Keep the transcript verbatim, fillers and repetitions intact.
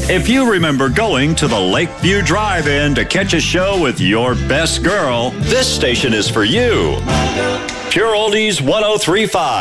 If you remember going to the Lakeview Drive-In to catch a show with your best girl, this station is for you. Pure Oldies one oh three point five.